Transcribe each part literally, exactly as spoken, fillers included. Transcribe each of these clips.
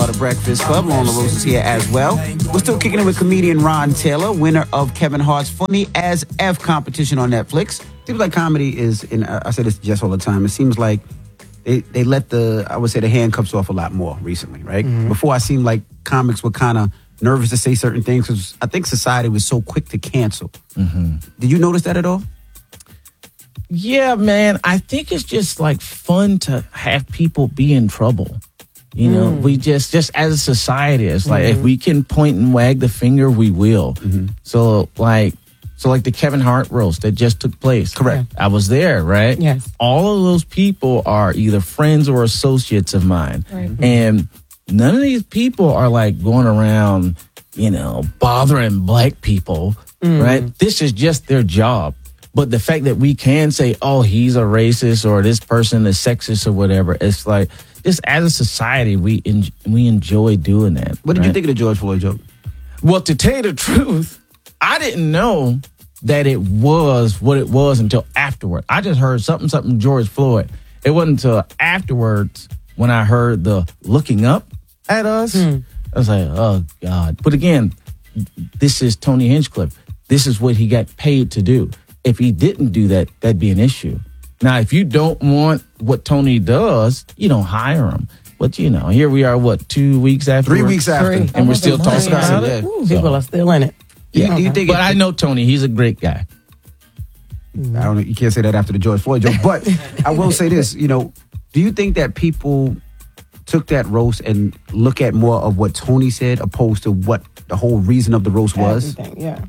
of the Breakfast Club. Lauren LaRose is here as well. We're still kicking it with comedian Ron Taylor, winner of Kevin Hart's Funny as F competition on Netflix. Seems like comedy is, in, I say this to Jess all the time, it seems like they, they let the, I would say, the handcuffs off a lot more recently, right? Mm-hmm. Before, I seemed like comics were kind of nervous to say certain things because I think society was so quick to cancel. Mm-hmm. Did you notice that at all? Yeah, man. I think it's just like fun to have people be in trouble. You know, mm. we just, just as a society, it's like mm-hmm. if we can point and wag the finger, we will. Mm-hmm. So like, so like the Kevin Hart roast that just took place. Correct. I was there, right? Yes. All of those people are either friends or associates of mine. Right. And none of these people are like going around, you know, bothering black people, mm. right? This is just their job. But the fact that we can say, oh, he's a racist or this person is sexist or whatever, it's like, just as a society, we en- we enjoy doing that. What did right? you think of the George Floyd joke? Well, to tell you the truth, I didn't know that it was what it was until afterward. I just heard something, something George Floyd. It wasn't until afterwards when I heard the looking up at us. Hmm. I was like, oh, God. But again, this is Tony Hinchcliffe. This is what he got paid to do. If he didn't do that, that'd be an issue. Now, if you don't want what Tony does, you don't hire him. But, you know, here we are, what, two weeks after? Three weeks after. Three. And we're still talking about it. Ooh, people so. are still in it. Yeah, do you think? But I know Tony. He's a great guy. I don't know. You can't say that after the George Floyd joke. But I will say this, you know, do you think that people took that roast and look at more of what Tony said opposed to what the whole reason of the roast was? Everything, yeah.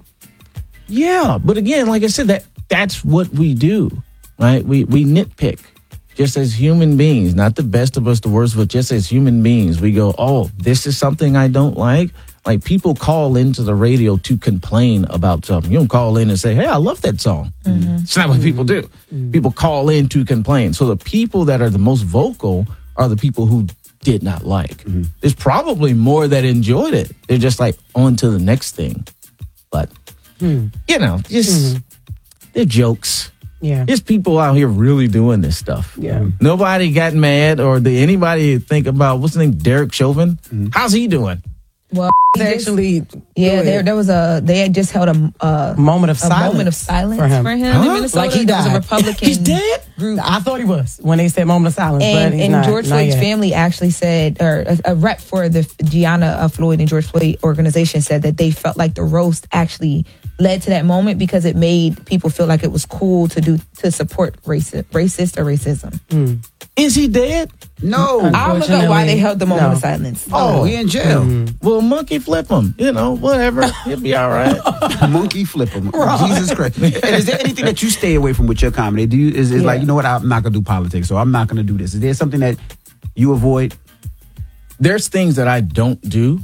Yeah, but again, like I said, that that's what we do, right? We we nitpick just as human beings, not the best of us, the worst, but just as human beings. We go, oh, this is something I don't like. Like people call into the radio to complain about something. You don't call in and say, hey, I love that song. Mm-hmm. It's not what mm-hmm. people do. Mm-hmm. People call in to complain. So the people that are the most vocal are the people who did not like. Mm-hmm. There's probably more that enjoyed it. They're just like on to the next thing. But Hmm. you know, just, mm-hmm. they're jokes. Yeah. There's people out here really doing this stuff. Yeah. Nobody got mad, or did anybody think about, what's his name, Derek Chauvin? Mm-hmm. How's he doing? Well, actually, yeah, there, there was a, they had just held a, a moment of a silence, moment of silence for him. For him Huh? in Minnesota. Like he there was died. a Republican. He's dead? Group. I thought he was when they said moment of silence. And, but he's and not, George not Floyd's yet. family actually said, or a, a rep for the Gianna uh, Floyd and George Floyd organization said that they felt like the roast actually led to that moment because it made people feel like it was cool to do to support racist, racist or racism. Mm. Is he dead? No. I'll look up why they held the moment no. of silence. Oh, he in jail. Mm-hmm. Well, monkey flip him. You know, whatever. He'll be all right. Monkey flip him. Jesus Christ. And is there anything that you stay away from with your comedy? Do you is it Yeah. like, you know what, I'm not gonna do politics, so I'm not gonna do this. Is there something that you avoid? There's things that I don't do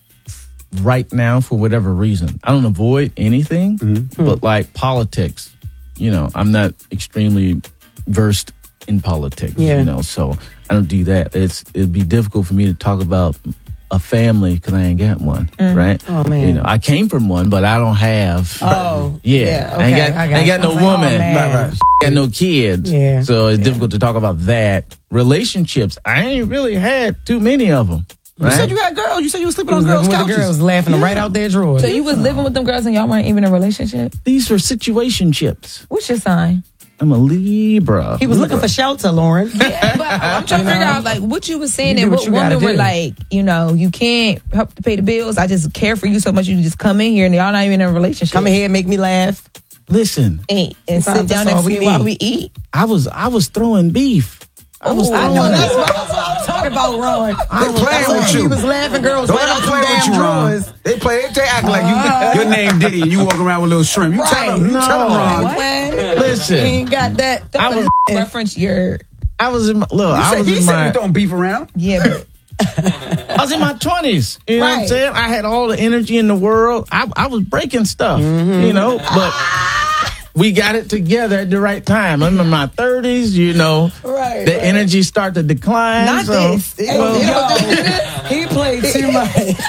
right now for whatever reason. I don't avoid anything, mm-hmm. but like politics, you know, I'm not extremely versed in politics, yeah. you know, so I don't do that. It's it'd be difficult for me to talk about a family because I ain't got one, mm. right? Oh man, you know, I came from one, but I don't have. Oh, yeah, yeah okay. I ain't got, I got, ain't got no like, woman, oh, right, right. got no kids, yeah. so it's yeah. difficult to talk about that. Relationships, I ain't really had too many of them. You right? said you had girls. You said you were sleeping you on was girls' living with couches. the girls, laughing them right out their drawers. So you was living with them girls and y'all weren't even in a relationship? These are situationships. What's your sign? I'm a Libra. He was Libra. looking for shelter, Lauren. Yeah, but I'm trying to figure out like what you was saying You and do what, what you gotta women were do. like, you know, you can't help to pay the bills. I just care for you so much you just come in here and y'all not even in a relationship. Come in here and make me laugh. Listen, and, and sit Sometimes down that's next all to we me while need. we eat. I was I was throwing beef. I was Oh, throwing I know That's that. what, that's what I'm talking about, Ron. They playing with He you. was laughing girls Don't right let out them play them with damn you, Ron. drawers. They play. They act like you. Your name Diddy, and you walk around with little shrimp. You tell them. You No. tell them, Ron. What? Listen, You ain't got that. Don't I was- reference your I was in my look. You I said, was he in said my you throwing beef around. yeah. But I was in my twenties. You know what I'm Right. saying? I had all the energy in the world. I, I was breaking stuff, you know, but we got it together at the right time. I'm in my thirties, you know. Right, The right. energy start to decline. Not so, this. well, Yo, he played too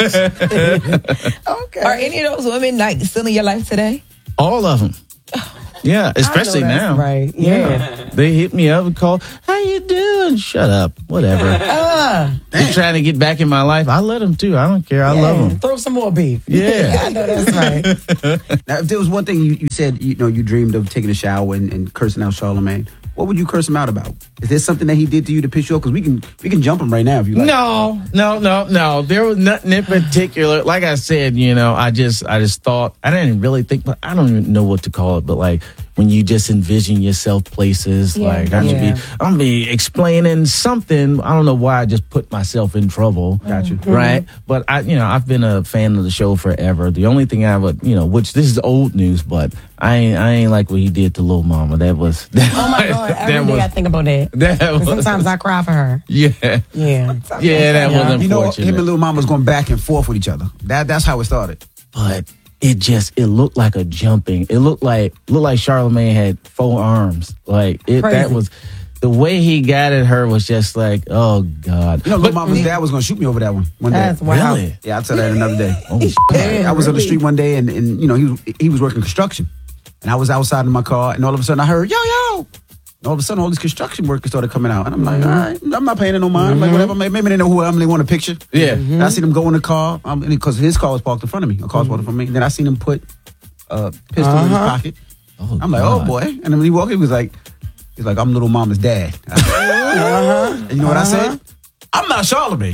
much. okay. Are any of those women like still in your life today? all of them. Yeah, especially I know that's now. Right. Yeah. They hit me up and call, how you doing? Shut up. Whatever. Uh, They're trying to get back in my life. I let them too. I don't care. I yeah. love them. Throw some more beef. Yeah. I know that's right. Now, if there was one thing you, you said, you know, you dreamed of taking a shower and, and cursing out Charlamagne, what would you curse him out about? Is there something that he did to you to piss you off? Because we can we can jump him right now if you like. No, no, no, no. There was nothing in particular. Like I said, you know, I just, I just thought, I didn't really think, but I don't even know what to call it. But like when you just envision yourself places, Yeah. like I should Yeah. be, I'm be explaining something. I don't know why I just put myself in trouble. Got you. Right. But I, you know, I've been a fan of the show forever. The only thing I would, you know, which this is old news, but I ain't, I ain't like what he did to Lil Mama. That was, that, Oh my God. Every that day was, I think about that. that was, Sometimes I cry for her. yeah, Yeah. yeah, that Yeah. was You know, unfortunate. him and Lil Mama was going back and forth with each other. That that's how it started. But it just, it looked like a jumping. It looked like, looked like Charlamagne had four arms. Like it, that Crazy. was, the way he got at her was just like, oh God. You know, Lil Mama's dad was going to shoot me over that one one day. That's wow. Really? Yeah, I'll tell that another day. Oh, shit. I was on the street one day, and, and you know, he was he was working construction, and I was outside in my car, and all of a sudden I heard yo yo. And all of a sudden, all these construction workers started coming out, and I'm like, all right, I'm not paying it no mind. I'm like, whatever, maybe, maybe they know who I am. They want a picture. Yeah. And I see them go in the car because his car was parked in front of me. A car was parked in front of me. And then I seen him put a pistol in his pocket. Oh, I'm like, oh God. boy. And then when he walked, he was like, he's like, I'm Little Mama's dad. And you know what I said? I'm not Charlamagne.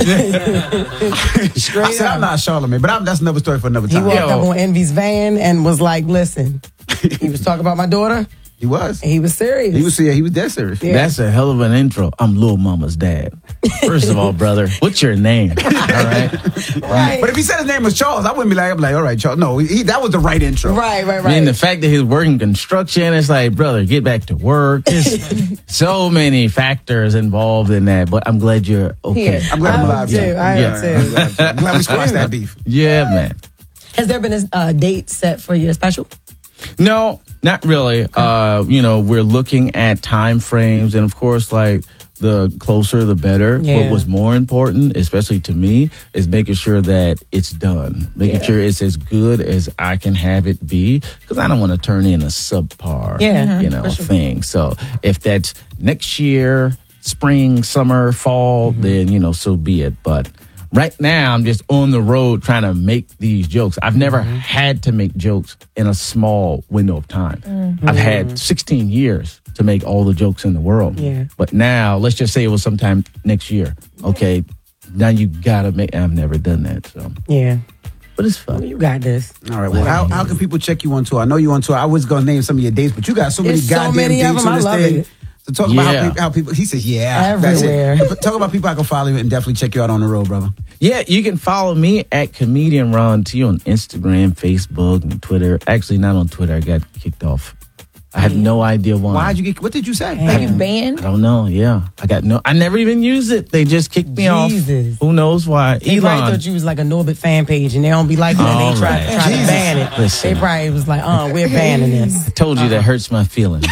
I said, I'm not Charlamagne, but I'm, that's another story for another He time. walked Yo. up on Envy's van and was like, listen, he was talking about my daughter. He was. And he was serious. He was. Yeah, he was dead serious. Yeah. That's a hell of an intro. I'm Lil Mama's dad. First of all, brother, what's your name? All right. right. But if he said his name was Charles, I wouldn't be like, I'm like, all right, Charles. No, he, that was the right intro. right, right, I right. mean, the fact that he's working construction, it's like, brother, get back to work. There's so many factors involved in that, but I'm glad you're okay. Here. I'm glad I'm I am alive. too. yeah. I Yeah. am too. I'm glad we squashed that beef. Yeah, man. Has there been a uh, date set for your special? No, not really. Uh, you know, we're looking at time frames, and of course, like the closer, the better. Yeah. What was more important, especially to me, is making sure that it's done, making Yeah. sure it's as good as I can have it be, because I don't want to turn in a subpar, Yeah, you know, for sure. thing. So if that's next year, spring, summer, fall, Mm-hmm. then you know, so be it. But right now, I'm just on the road trying to make these jokes. I've never Mm-hmm. had to make jokes in a small window of time. Mm-hmm. I've had sixteen years to make all the jokes in the world. Yeah. But now, let's just say it was sometime next year. Okay, now you gotta make. I've never done that, so Yeah. but it's fun. You got this. All right. Well, how, how can people check you on tour? I know you on tour. I was gonna name some of your dates, but you got so many There's so goddamn many of dates them. on this I love thing. it. So talk about how, Yeah. people, how people. He says, "Yeah, that's it." Everywhere. But talk about people I can follow you and definitely check you out on the road, brother. Yeah, you can follow me at Comedian Ron T on Instagram, Facebook, and Twitter. Actually, not on Twitter. I got kicked off. I have no idea why. Why'd you get? What did you say? Are you banned? I don't know. Yeah, I got no. I never even used it. They just kicked me Jesus. off. Who knows why? They probably Elon. thought you was like a Norbit fan page and they don't be like that. All They try, right. try to Jesus. ban it. Listen. They probably was like, uh, we're banning this. told you that hurts my feelings.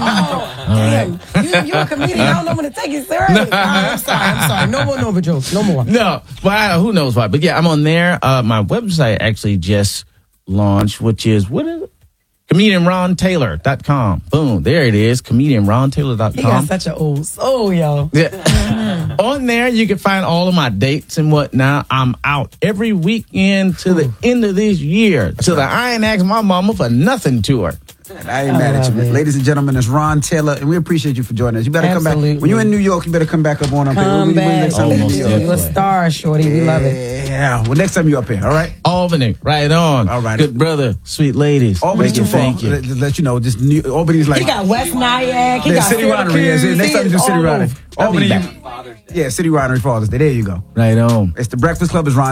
Damn, you, you're a comedian. I don't know when to take it serious. All right, I'm sorry. I'm sorry. No more Norbit jokes. No more. No, but I, who knows why? But yeah, I'm on there. Uh, my website actually just launched, which is what is it? comedian ron taylor dot com. Boom, there it is. comedian ron taylor dot He got com. such an old soul, yo. Yeah. On there, you can find all of my dates and whatnot. I'm out every weekend to the end of this year. To the I Ain't Asked My Mama for Nothing tour. I ain't mad at you, love it. ladies and gentlemen. It's Ron Taylor, and we appreciate you for joining us. You better come back Absolutely. when you're in New York. You better come back up on up here. Come When- when back. next time you're in Almost New York. there. You're a star, shorty. We love it. Yeah. Well, next time you're up here, all right? Albany, right on. All right. Good brother, sweet ladies. Albany's too Thank you, far. Thank you. Let, let you know, just New, Albany's like He got West Nyack. He yeah, got City Winery. Yeah, Syracuse. next time you do He's City all Winery. over. Albany, I'll be you- yeah, City Winery Father's Day. There you go. Right on. It's the Breakfast Club. Is Ron.